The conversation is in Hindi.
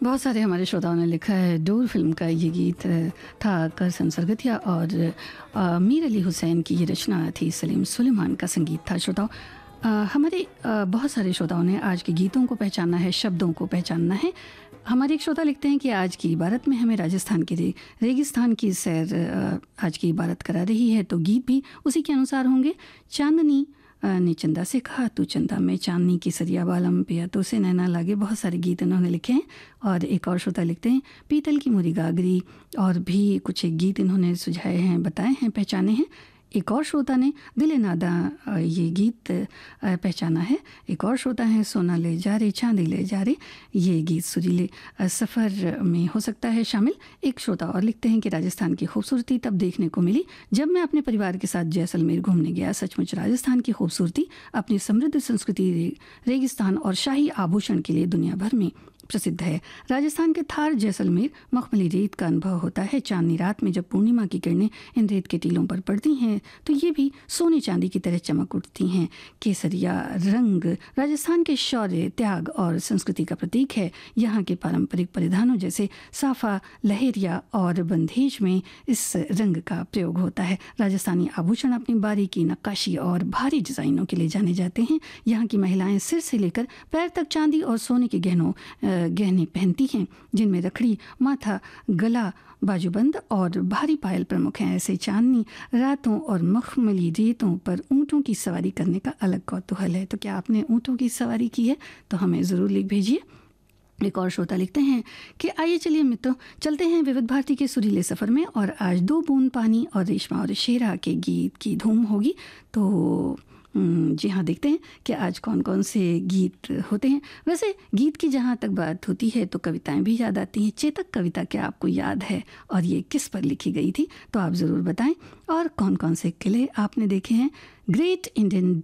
बहुत सारे हमारे श्रोताओं ने लिखा है डोर फिल्म का ये गीत था करसन सरगथिया और मीर अली हुसैन की ये रचना थी, सलीम सुलेमान का संगीत था। श्रोताओं हमारे बहुत सारे श्रोताओं ने आज के गीतों को पहचानना है, शब्दों को पहचानना है। हमारे एक श्रोता लिखते हैं कि आज की इबारत में हमें राजस्थान के रेगिस्तान की सैर आज की इबारत करा रही है, तो गीत भी उसी के अनुसार होंगे। चांदनी ने चंदा से कहा तू चंदा में चांदनी की सरिया बालम पिया तो से नैना लागे। बहुत सारे गीत इन्होंने लिखे हैं। और एक और श्रोता लिखते हैं पीतल की मुरी गागरी, और भी कुछ एक गीत इन्होंने सुझाए हैं, बताए हैं, पहचाने हैं। एक और श्रोता ने दिले नादा ये गीत पहचाना है। एक और श्रोता है सोना ले जा रे चांदी ले जा रे, ये गीत सुरीले सफ़र में हो सकता है शामिल। एक श्रोता और लिखते हैं कि राजस्थान की खूबसूरती तब देखने को मिली जब मैं अपने परिवार के साथ जैसलमेर घूमने गया। सचमुच राजस्थान की खूबसूरती अपनी समृद्ध संस्कृति, रेगिस्तान और शाही आभूषण के लिए दुनिया भर में प्रसिद्ध है। राजस्थान के थार जैसलमेर मखमली रेत का अनुभव होता है। चांदनी रात में जब पूर्णिमा की किरणें इन रेत के टीलों पर पड़ती हैं तो ये भी सोने चांदी की तरह चमक उठती हैं। केसरिया रंग राजस्थान के शौर्य, त्याग और संस्कृति का प्रतीक है। यहाँ के पारंपरिक परिधानों जैसे साफा, लहेरिया और बंधेज में इस रंग का प्रयोग होता है। राजस्थानी आभूषण अपनी बारीकी, नक्काशी और भारी डिज़ाइनों के लिए जाने जाते हैं। यहाँ की महिलाएं सिर से लेकर पैर तक चांदी और सोने के गहने पहनती हैं, जिनमें रखड़ी, माथा, गला, बाजूबंद और भारी पायल प्रमुख हैं। ऐसे चांदनी रातों और मखमली रेतों पर ऊँटों की सवारी करने का अलग कौतूहल है। तो क्या आपने ऊँटों की सवारी की है? तो हमें ज़रूर लिख भेजिए। एक और श्रोता लिखते हैं कि आइए चलिए मित्रों चलते हैं विविध भारती के सुरीले सफ़र में, और आज दो बूंद पानी और रेशमा और शेरा के गीत की धूम होगी। तो जी हाँ, देखते हैं कि आज कौन कौन से गीत होते हैं। वैसे गीत की जहाँ तक बात होती है तो कविताएं भी याद आती हैं। चेतक कविता क्या आपको याद है और ये किस पर लिखी गई थी? तो आप ज़रूर बताएं। और कौन कौन से किले आपने देखे हैं। Great Indian